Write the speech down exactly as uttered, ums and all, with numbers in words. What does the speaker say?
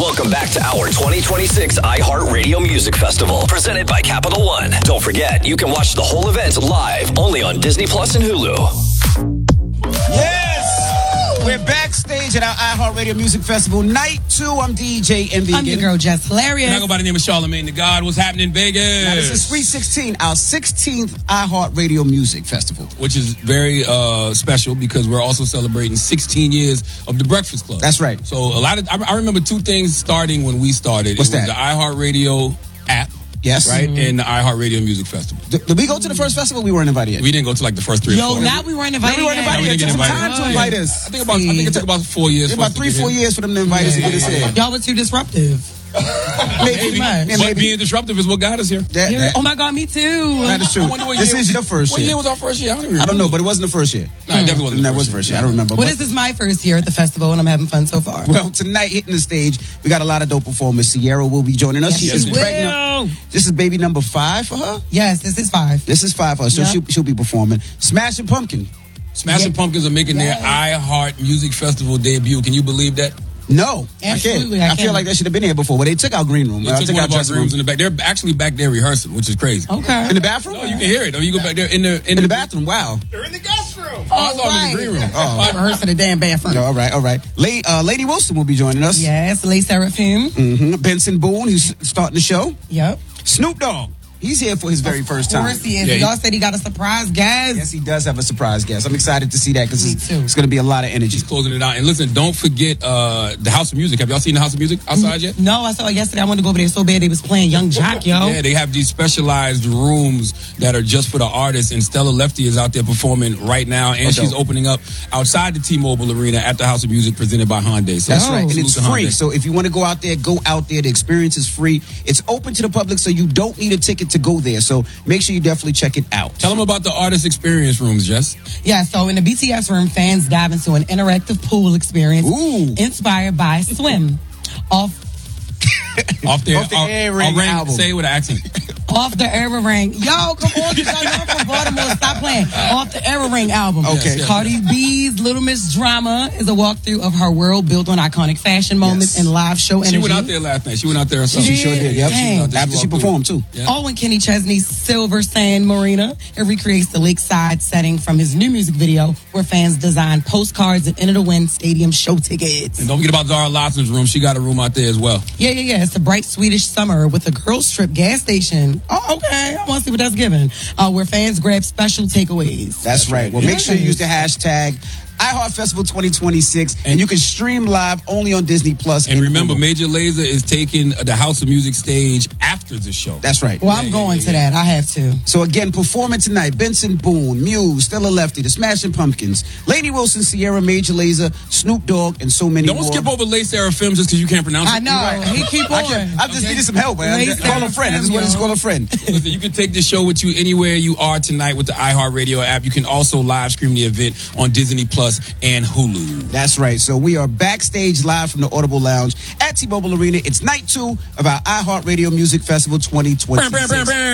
Welcome back to our twenty twenty-six iHeartRadio Music Festival, presented by Capital One. Don't forget, you can watch the whole event live only on Disney Plus and Hulu. Yes! We're backstage at our iHeartRadio Music Festival, night two. I'm D J Envy. I'm your girl, Jess Hilarious. And I go by the name of Charlamagne the God. What's happening in Vegas? Now, this is three sixteen, our sixteenth iHeartRadio Music Festival. Which is very uh, special because we're also celebrating sixteen years of the Breakfast Club. That's right. So a lot of I, I remember two things starting when we started. What's it was that? The iHeartRadio app. Yes. Right? Mm-hmm. And the iHeartRadio Music Festival. Did, did we go to the first festival? We weren't invited yet. We didn't go to like the first three or Yo, four. now we weren't invited. No, we weren't yet. invited No, we yet. It didn't took get some invited. time to invite us. I think about I think it took about four years. It for about us to three, get four here. years for them to invite us to get us here. Y'all were too disruptive. Maybe. Yeah, But maybe. being disruptive is what got us here. That, that, Oh my God, me too. that is true. I wonder what This year- is your first What year. year was our first year? I don't even I don't know, remember. but it wasn't the first year. No, it definitely wasn't. That the was first first year. year. I don't remember. Well, But- this is my first year at the festival, and I'm having fun so far. Well, tonight hitting the stage, we got a lot of dope performers. Sierra will be joining us. Yes, She she is will. pregnant. This is baby number five for her. Yes, this is five. This is five for her, so Yep. she'll, she'll be performing. Smashing Pumpkin. Smashing Yeah. Pumpkins are making Yes. their iHeart Music Festival debut. Can you believe that? No, Absolutely, I I can't. I, feel can. like they should have been here before, but they took our green room. They Uh, took took one our of our dressing rooms room. in the back. They're actually back there rehearsing, which is crazy. Okay. In the bathroom? No, you can hear it. Though. You go back there in the in, In the bathroom. Wow. They're in the guest room. Oh, I thought right. it was the green room. Oh. Rehearsing the damn bathroom. No, all right, all right. La- uh, Lady Wilson will be joining us. Yes, Lay Seraphim. hmm Benson Boone, who's starting the show. Yep. Snoop Dogg. He's here for his very first Of time. course he is. Yeah, he- Y'all said he got a surprise guest. Yes, he does have a surprise guest. I'm excited to see that because Me it's, too. it's going to be a lot of energy. He's closing it out. And listen, don't forget uh, the House of Music. Have y'all seen the House of Music outside yet? No, I saw it yesterday. I wanted to go over there so bad. They was playing Young Jock, yo. Yeah, they have these specialized rooms that are just for the artists. And Stella Lefty is out there performing right now. And Oh, she's dope. opening up outside the T-Mobile Arena at the House of Music presented by Hyundai. So That's Oh. right. And salute it's to free. Hyundai. So if you want to go out there, go out there. The experience is free. It's open to the public, so you don't need a ticket to go there. So make sure you definitely check it out. Tell them about the artist experience rooms, Jess. Yeah, so in the B T S room, fans dive into an interactive pool experience Ooh. inspired by Swim. Off Off their Off the off- Air Ring off ring- album. Say it with an accent. off the Era Ring. Yo, come on, because y'all know I'm from Baltimore. Stop playing. Off the Era Ring album. Okay. Yes, yes. Cardi B's Little Miss Drama is a walkthrough of her world built on iconic fashion moments Yes. and live show energy. She went out there last night. She went out there herself. She sure did. Yep. Dang. out there. After she walked through. performed too. Yeah. Owen Kenny Chesney's Silver Sand Marina. It recreates the lakeside setting from his new music video, where fans design postcards and enter to win stadium show tickets. And don't forget about Zara Larsson's room. She got a room out there as well. Yeah, yeah, yeah. It's a bright Swedish summer with a girls trip gas station. Oh, okay. I want to see what that's giving. Uh, where fans grab special takeaways. That's right. Well, make sure you use the hashtag iHeartFestival twenty twenty-six, and you can stream live only on Disney Plus. And remember, Hulu. Major Lazer is taking the House of Music stage after the show. That's right. Well, I'm going to that. I have to. So again, performing tonight, Benson Boone, Muse, Stella Lefty, The Smashing Pumpkins, Lady Wilson, Sierra, Major Lazer, Snoop Dogg, and so many Don't more. skip over Lay Seraphim just because you can't pronounce it. I know. He keep I, on. can't, I just Okay. needed some help, man. Lace Call a friend. I just wanted to call a friend. Listen, you can take the show with you anywhere you are tonight with the iHeartRadio app. You can also live stream the event on Disney Plus and Hulu. That's right. So we are backstage live from the Audible Lounge at T-Mobile Arena. It's night two of our iHeartRadio Music Festival twenty twenty-six.